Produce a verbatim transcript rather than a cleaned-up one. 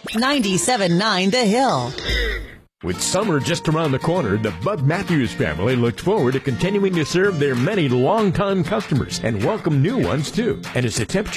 ninety-seven point nine The Hill. With summer just around the corner, the Bud Matthews family looked forward to continuing to serve their many longtime customers and welcome new ones, too. And as the temperature